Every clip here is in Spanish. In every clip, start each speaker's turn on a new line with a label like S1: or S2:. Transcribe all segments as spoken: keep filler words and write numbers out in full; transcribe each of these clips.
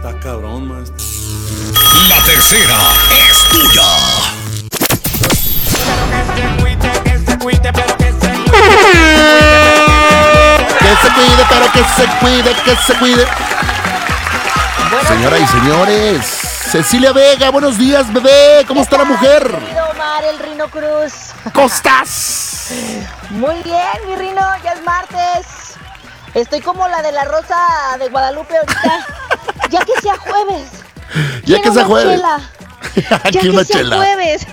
S1: Está cabrón, maestro.
S2: La tercera es tuya.
S3: Que se cuide, pero que se cuide, que se cuide. Señoras y señores, Cecilia Vega, buenos días, bebé. ¿Cómo está la mujer?
S4: Querido Omar, el Rino Cruz.
S3: ¿Cómo estás?
S4: Muy bien, mi Rino, ya es martes. Estoy como la de la Rosa de Guadalupe ahorita. Ya que sea jueves.
S3: Ya que sea jueves.
S4: Ya
S3: Aquí
S4: que
S3: una
S4: sea
S3: chela.
S4: jueves.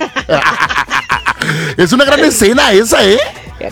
S3: Es una gran escena esa, ¿eh?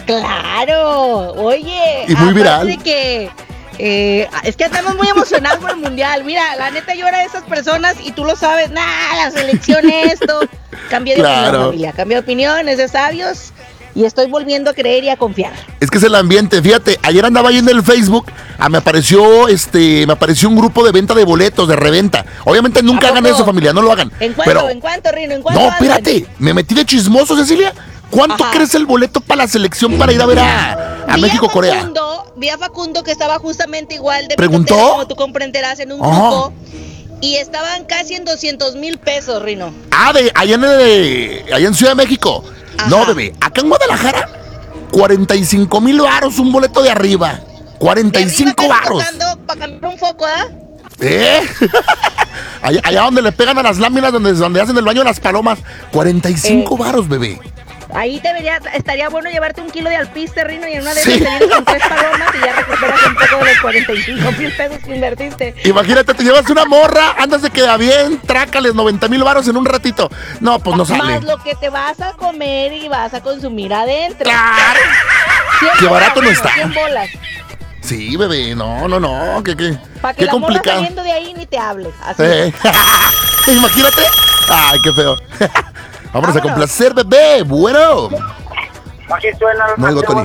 S4: Claro, oye.
S3: Y muy viral.
S4: De que eh, es que estamos muy emocionados por el mundial. Mira, la neta yo era de esas personas y tú lo sabes. Nah, la selección esto. Cambié de
S3: Claro.
S4: opinión, familia. Cambié de opinión, es de sabios. Y estoy volviendo a creer y a confiar.
S3: Es que es el ambiente, fíjate, ayer andaba ahí en el Facebook, ah, me apareció este, me apareció un grupo de venta de boletos, de reventa. Obviamente nunca hagan eso, familia, no lo hagan.
S4: ¿En cuánto,
S3: Pero,
S4: en cuánto, Rino? ¿En cuánto
S3: no,
S4: andan?
S3: espérate, me metí de chismoso, Cecilia. ¿Cuánto
S4: Ajá.
S3: crees el boleto para la selección para ir a ver a, a
S4: Vi
S3: México-Corea?
S4: Facundo, vi a Facundo que estaba justamente igual de
S3: ¿Preguntó?
S4: mitotero, como tú comprenderás, en un
S3: Ajá.
S4: grupo. Y estaban casi en doscientos mil pesos, Rino.
S3: Ah, de allá en, el- allá en Ciudad de México.
S4: Ajá.
S3: No, bebé, acá en Guadalajara, cuarenta y cinco mil varos un boleto de arriba. cuarenta y cinco varos.
S4: Para cambiar un foco, ¿ah?
S3: ¿Eh? allá, allá donde le pegan a las láminas, donde, donde hacen el baño de las palomas. cuarenta y cinco
S4: Eh.
S3: varos, bebé.
S4: Ahí debería, estaría bueno llevarte un kilo de alpiste, Rino, y en una de
S3: Sí.
S4: esas te vienes con tres palomas y ya recuperas un poco de los cuarenta y cinco mil pesos que invertiste.
S3: Imagínate, te llevas una morra, andas de queda bien, trácales noventa mil varos en un ratito. No, pues no sale.
S4: Más lo que te vas a comer y vas a consumir adentro.
S3: Claro.
S4: cien
S3: Qué
S4: bolas,
S3: barato no
S4: Rino,
S3: está.
S4: cien bolas.
S3: Sí, bebé, no, no, no, qué, qué,
S4: Para que
S3: qué
S4: la morra
S3: complicado.
S4: saliendo de ahí ni te hable. Así.
S3: Eh. Imagínate. Ay, qué feo. Vámonos a
S4: Vámonos.
S3: complacer, bebé. Bueno.
S5: Aquí suena la
S3: No oigo, Tony.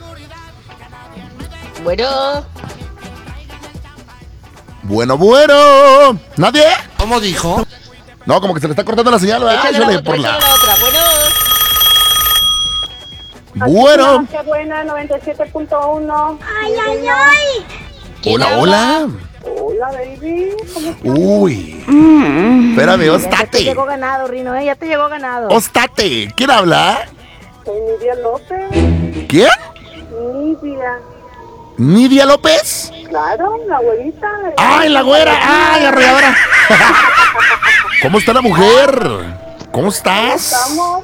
S4: Bueno,
S3: Bueno, bueno. ¿Nadie?
S6: ¿Cómo dijo?
S3: No, como que se le está cortando la señal, ¿verdad?
S4: échale la
S3: Échale
S4: otra,
S3: por
S4: échale
S3: la...
S4: la otra. Bueno,
S3: Bueno.
S5: Qué buena, noventa y siete punto uno.
S7: Ay, ay, ay.
S4: ¿quién
S3: Hola,
S4: habla?
S3: hola.
S5: Hola, baby. ¿Cómo estás?
S3: Uy. Espérame,
S4: Ya te
S3: ostate.
S4: llegó ganado, Rino, ¿eh? Ya te llegó ganado.
S3: Ostate. ¿Quién habla?
S5: Soy Nidia López.
S3: ¿Quién?
S5: Nidia.
S3: ¿Nidia López?
S5: Claro, la abuelita.
S3: ¡Ay, la güera! ¡Ay, arrolladora! ¿Cómo está la mujer? ¿Cómo estás?
S5: Estamos.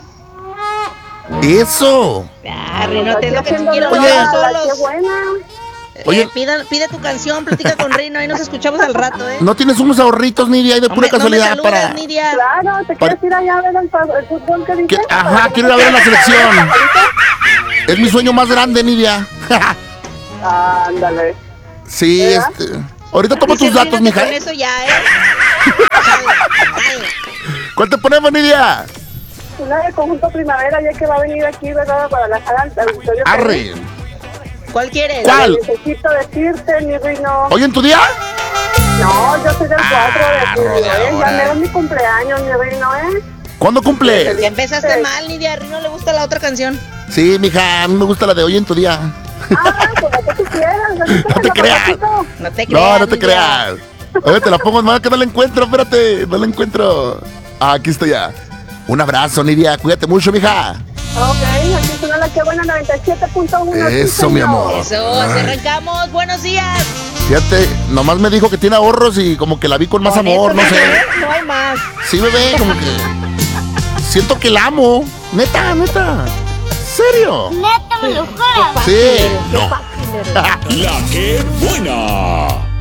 S3: Eso.
S4: Ah, Rino, te es lo
S5: Aquí
S4: que
S5: haciendo
S4: quiero
S5: la-
S3: Oye.
S4: hablar
S5: la- Qué
S4: solos.
S5: buena.
S3: Oye.
S4: Eh, pida, pide tu canción, platica con Rino, ahí nos escuchamos al rato, ¿eh?
S3: ¿No tienes unos ahorritos, Nidia, ahí de pura
S4: Hombre, no me
S3: casualidad
S4: saludas,
S3: para...?
S4: Nidia.
S5: Claro, ¿te
S3: Para-
S5: quieres ir allá a ver el, pa- el fútbol que
S3: ¿Qué?
S5: dices?
S3: Ajá, quiero ir a ver a la selección. Es mi sueño más grande, Nidia.
S5: Ándale.
S3: Sí,
S5: ¿Verdad?
S3: este... Ahorita tomo
S4: Dice
S3: tus datos,
S4: Rino que
S3: mija.
S4: con eso ya, ¿eh? Dale, dale.
S3: ¿Cuál te ponemos, Nidia?
S5: Una de conjunto primavera, ya que va a venir aquí, ¿verdad? A Guadalajara, al auditorio.
S3: Arre.
S4: ¿Cuál quieres?
S3: ¿Cuál?
S5: Necesito decirte, mi reino.
S3: ¿Hoy en tu día?
S5: No, yo soy del cuatro de julio, ¿eh?
S3: rodeadora.
S5: Ya mero es mi cumpleaños, mi reino, ¿eh?
S3: ¿Cuándo cumple?
S4: Ya empezaste mal, Nidia. A Rino le gusta la otra canción.
S3: Sí, mija, a mí me gusta la de hoy en tu día.
S5: Ah, pues lo que tú quieras.
S3: No te creas.
S4: No te creas.
S3: No, no te
S4: Nidia.
S3: creas. Oye, te la pongo más que no la encuentro, espérate, no la encuentro. Ah, aquí estoy ya. Un abrazo, Nidia, cuídate mucho, mija.
S5: Ok, aquí suena la que buena noventa y siete punto uno.
S3: Eso, mi amor.
S4: Eso, así arrancamos. Buenos días.
S3: Fíjate, nomás me dijo que tiene ahorros y como que la vi con más
S4: Con
S3: amor,
S4: eso,
S3: no sé.
S4: bebé, No hay más.
S3: Sí, bebé, como que... Siento que la amo. Neta, neta. ¿Serio?
S7: Neta, me lo juras.
S3: Sí.
S4: Qué fácil eres.
S2: La que buena.